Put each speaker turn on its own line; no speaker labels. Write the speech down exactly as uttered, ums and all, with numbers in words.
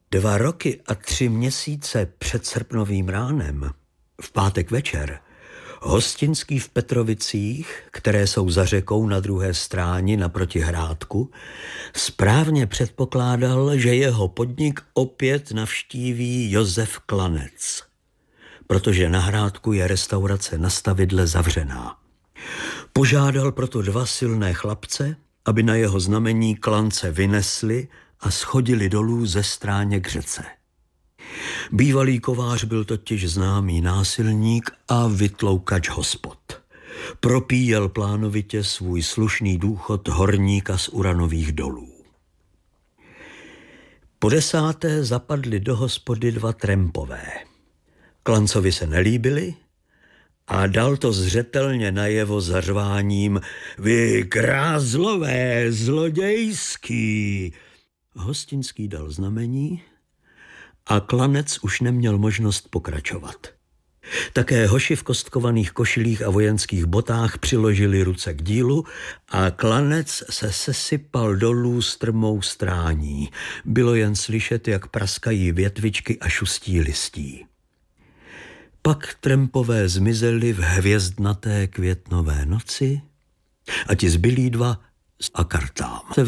Dva roky a tři měsíce před srpnovým ránem, v pátek večer, Hostinský v Petrovicích, které jsou za řekou na druhé stráni naproti Hrádku, správně předpokládal, že jeho podnik opět navštíví Josef Klanec, protože na Hrádku je restaurace Na Stavidle zavřená. Požádal proto dva silné chlapce, aby na jeho znamení Klance vynesli a schodili dolů ze stráně k řece. Bývalý kovář byl totiž známý násilník a vytloukač hospod. Propíjel plánovitě svůj slušný důchod horníka z uranových dolů. Po desáté zapadli do hospody dva trempové. Klancovi se nelíbili a dal to zřetelně najevo zařváním: Vy krázlové, zlodějský! Hostinský dal znamení a Klanec už neměl možnost pokračovat. Také hoši v kostkovaných košilích a vojenských botách přiložili ruce k dílu a Klanec se sesypal dolů strmou strání. Bylo jen slyšet, jak praskají větvičky a šustí listí. Pak trempové zmizeli v hvězdnaté květnové noci a ti zbylí dva s akartám se